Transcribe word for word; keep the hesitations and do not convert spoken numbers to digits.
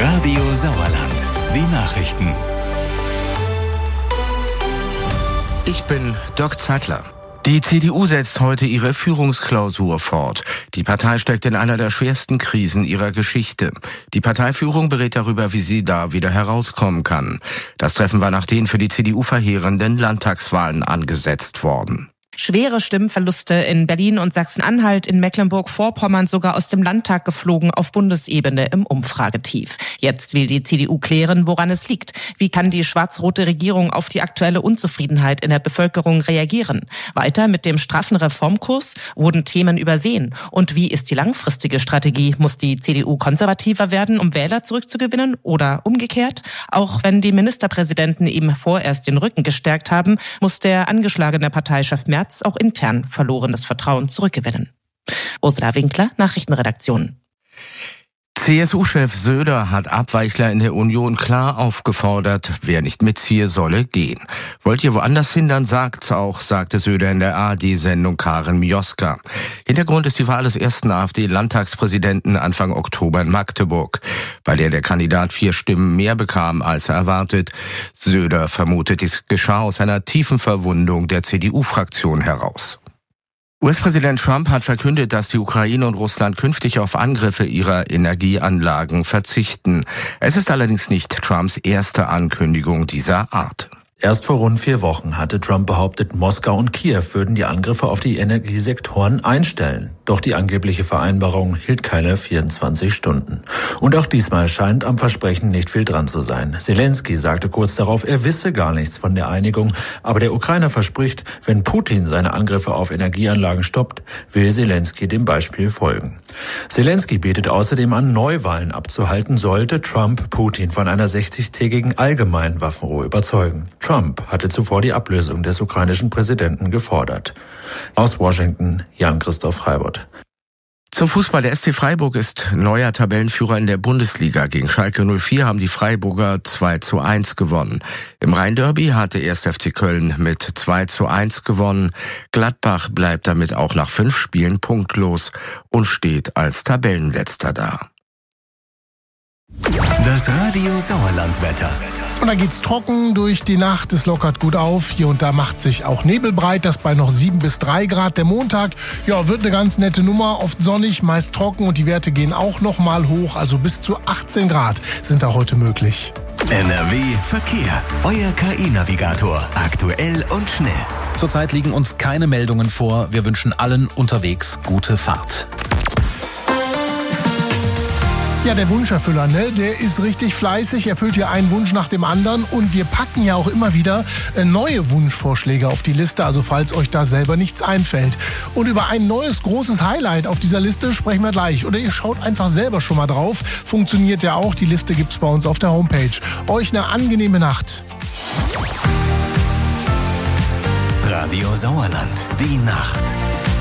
Radio Sauerland. Die Nachrichten. Ich bin Dirk Zeitler. Die C D U setzt heute ihre Führungsklausur fort. Die Partei steckt in einer der schwersten Krisen ihrer Geschichte. Die Parteiführung berät darüber, wie sie da wieder herauskommen kann. Das Treffen war nach den für die C D U verheerenden Landtagswahlen angesetzt worden. Schwere Stimmverluste in Berlin und Sachsen-Anhalt, in Mecklenburg-Vorpommern sogar aus dem Landtag geflogen, auf Bundesebene im Umfragetief. Jetzt will die C D U klären, woran es liegt. Wie kann die schwarz-rote Regierung auf die aktuelle Unzufriedenheit in der Bevölkerung reagieren? Weiter mit dem straffen Reformkurs? Wurden Themen übersehen? Und wie ist die langfristige Strategie? Muss die C D U konservativer werden, um Wähler zurückzugewinnen? Oder umgekehrt? Auch wenn die Ministerpräsidenten eben vorerst den Rücken gestärkt haben, muss der angeschlagene Parteichef Merz auch intern verlorenes Vertrauen zurückgewinnen. Ursula Winkler, Nachrichtenredaktion. C S U-Chef Söder hat Abweichler in der Union klar aufgefordert, wer nicht mitziehe, solle gehen. Wollt ihr woanders hin, dann sagt's auch, sagte Söder in der A R D-Sendung Karin Mioska. Hintergrund ist die Wahl des ersten AfD-Landtagspräsidenten Anfang Oktober in Magdeburg, bei der der Kandidat vier Stimmen mehr bekam als erwartet. Söder vermutet, dies geschah aus einer tiefen Verwundung der C D U-Fraktion heraus. U S-Präsident Trump hat verkündet, dass die Ukraine und Russland künftig auf Angriffe ihrer Energieanlagen verzichten. Es ist allerdings nicht Trumps erste Ankündigung dieser Art. Erst vor rund vier Wochen hatte Trump behauptet, Moskau und Kiew würden die Angriffe auf die Energiesektoren einstellen. Doch die angebliche Vereinbarung hielt keine vierundzwanzig Stunden. Und auch diesmal scheint am Versprechen nicht viel dran zu sein. Zelensky sagte kurz darauf, er wisse gar nichts von der Einigung. Aber der Ukrainer verspricht, wenn Putin seine Angriffe auf Energieanlagen stoppt, will Zelensky dem Beispiel folgen. Zelensky bietet außerdem an, Neuwahlen abzuhalten, sollte Trump Putin von einer sechzigtägigen allgemeinen Waffenruhe überzeugen. Trump hatte zuvor die Ablösung des ukrainischen Präsidenten gefordert. Aus Washington, Jan-Christoph Heibert. Zum Fußball. Der S C Freiburg ist neuer Tabellenführer in der Bundesliga. Gegen Schalke null vier haben die Freiburger zwei zu eins gewonnen. Im Rhein-Derby hatte erst F C Köln mit zwei zu eins gewonnen. Gladbach bleibt damit auch nach fünf Spielen punktlos und steht als Tabellenletzter da. Das Radio Sauerland-Wetter. Und dann geht's trocken durch die Nacht, es lockert gut auf. Hier und da macht sich auch Nebel breit, das bei noch sieben bis drei Grad. Der Montag, ja, wird eine ganz nette Nummer, oft sonnig, meist trocken und die Werte gehen auch noch mal hoch, also bis zu achtzehn Grad sind da heute möglich. N R W Verkehr. Euer K I-Navigator. Aktuell und schnell. Zurzeit liegen uns keine Meldungen vor. Wir wünschen allen unterwegs gute Fahrt. Ja, der Wunscherfüller, ne, der ist richtig fleißig, erfüllt hier einen Wunsch nach dem anderen und wir packen ja auch immer wieder neue Wunschvorschläge auf die Liste, also falls euch da selber nichts einfällt. Und über ein neues großes Highlight auf dieser Liste sprechen wir gleich. Oder ihr schaut einfach selber schon mal drauf, funktioniert ja auch, die Liste gibt's bei uns auf der Homepage. Euch eine angenehme Nacht. Radio Sauerland, die Nacht.